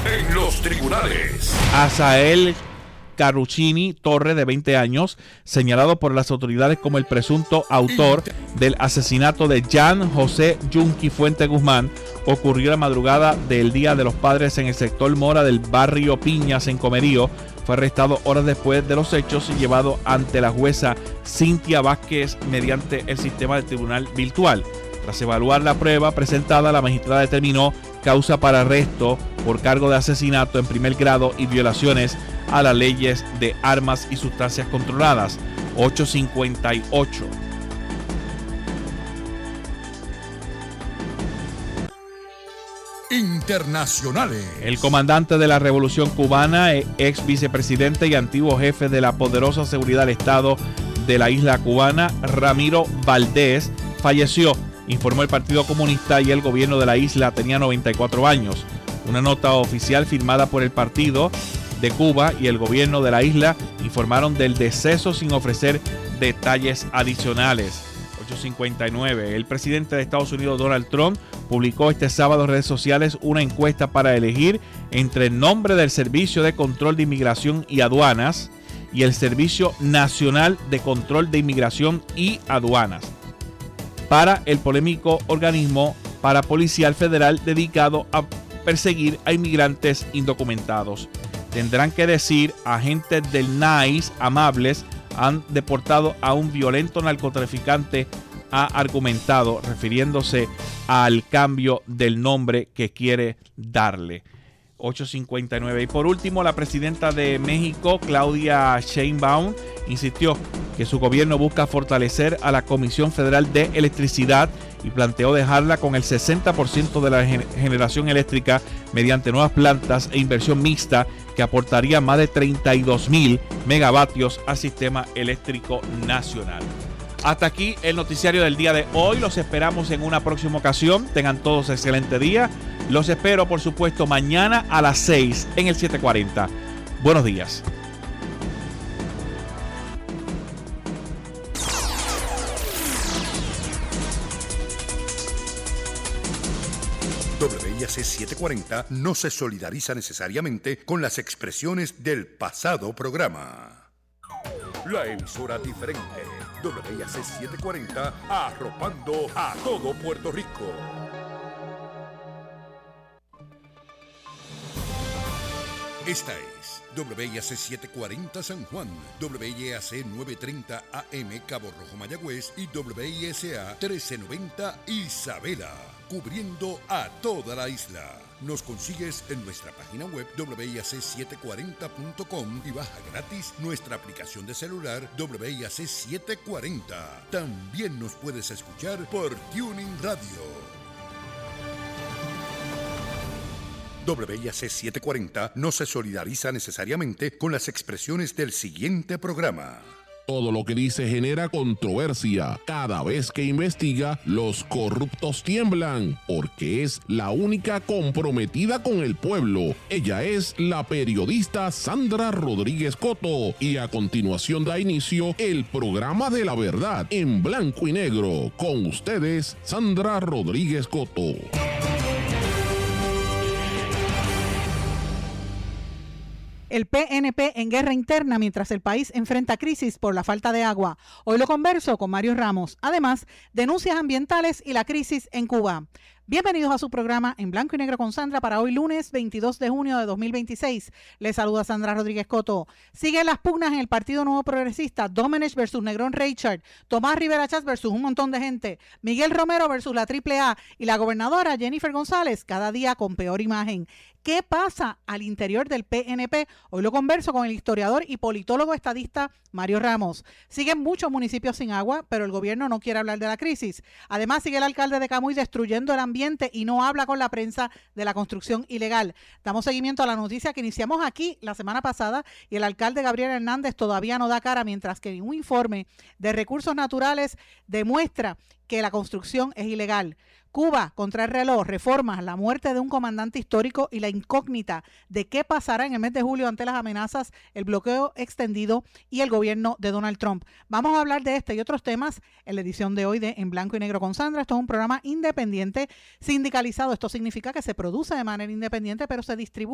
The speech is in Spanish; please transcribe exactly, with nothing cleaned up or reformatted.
en los tribunales. Asael Carruccini Torre, de veinte años, señalado por las autoridades como el presunto autor del asesinato de Jan José Yunqui Fuente Guzmán, ocurrió la madrugada del Día de los Padres en el sector Mora del barrio Piñas, en Comerío. Fue arrestado horas después de los hechos y llevado ante la jueza Cintia Vázquez mediante el sistema de tribunal virtual. Tras evaluar la prueba presentada, la magistrada determinó causa para arresto por cargo de asesinato en primer grado y violaciones a las leyes de armas y sustancias controladas. ocho cincuenta y ocho. Internacionales. El comandante de la Revolución Cubana, ex vicepresidente y antiguo jefe de la poderosa seguridad del Estado de la isla cubana, Ramiro Valdés, falleció, informó el Partido Comunista, y el gobierno de la isla. Tenía noventa y cuatro años. Una nota oficial firmada por el Partido de Cuba y el gobierno de la isla informaron del deceso sin ofrecer detalles adicionales. ocho cincuenta y nueve. El presidente de Estados Unidos, Donald Trump, publicó este sábado en redes sociales una encuesta para elegir entre el nombre del Servicio de Control de Inmigración y Aduanas y el Servicio Nacional de Control de Inmigración y Aduanas para el polémico organismo parapolicial federal dedicado a perseguir a inmigrantes indocumentados. Tendrán que decir, agentes del N I C E amables han deportado a un violento narcotraficante, ha argumentado, refiriéndose al cambio del nombre que quiere darle. ocho cincuenta y nueve. Y por último, la presidenta de México, Claudia Sheinbaum, insistió que su gobierno busca fortalecer a la Comisión Federal de Electricidad y planteó dejarla con el sesenta por ciento de la generación eléctrica mediante nuevas plantas e inversión mixta que aportaría más de treinta y dos mil megavatios al sistema eléctrico nacional. Hasta aquí el noticiario del día de hoy. Los esperamos en una próxima ocasión. Tengan todos excelente día. Los espero, por supuesto, mañana a las seis en el siete cuarenta. Buenos días. W I A C setecientos cuarenta no se solidariza necesariamente con las expresiones del pasado programa. La emisora diferente, W I A C setecientos cuarenta, arropando a todo Puerto Rico. Esta es W I A C setecientos cuarenta San Juan, W I A C novecientos treinta A M Cabo Rojo Mayagüez y W I S A trece noventa Isabela, cubriendo a toda la isla. Nos consigues en nuestra página web W I A C setecientos cuarenta punto com y baja gratis nuestra aplicación de celular W I A C setecientos cuarenta. También nos puedes escuchar por Tuning Radio. W I A C setecientos cuarenta no se solidariza necesariamente con las expresiones del siguiente programa. Todo lo que dice genera controversia. Cada vez que investiga, los corruptos tiemblan, porque es la única comprometida con el pueblo. Ella es la periodista Sandra Rodríguez Coto. Y a continuación da inicio el programa de la verdad en blanco y negro. Con ustedes, Sandra Rodríguez Coto. El P N P en guerra interna mientras el país enfrenta crisis por la falta de agua. Hoy lo converso con Mario Ramos. Además, denuncias ambientales y la crisis en Cuba. Bienvenidos a su programa En Blanco y Negro con Sandra para hoy lunes veintidós de junio de dos mil veintiséis. Les saluda Sandra Rodríguez Coto. Siguen las pugnas en el Partido Nuevo Progresista. Domenech versus Negrón Richard. Tomás Rivera Chats versus un montón de gente. Miguel Romero versus la Triple A. Y la gobernadora Jennifer González cada día con peor imagen. ¿Qué pasa al interior del P N P? Hoy lo converso con el historiador y politólogo estadista Mario Ramos. Siguen muchos municipios sin agua, pero el gobierno no quiere hablar de la crisis. Además, sigue el alcalde de Camuy destruyendo el ambiente y no habla con la prensa de la construcción ilegal. Damos seguimiento a la noticia que iniciamos aquí la semana pasada y el alcalde Gabriel Hernández todavía no da cara, mientras que un informe de recursos naturales demuestra que la construcción es ilegal. Cuba contra el reloj, reformas, la muerte de un comandante histórico y la incógnita de qué pasará en el mes de julio ante las amenazas, el bloqueo extendido y el gobierno de Donald Trump. Vamos a hablar de este y otros temas en la edición de hoy de En Blanco y Negro con Sandra. Esto es un programa independiente, sindicalizado. Esto significa que se produce de manera independiente, pero se distribuye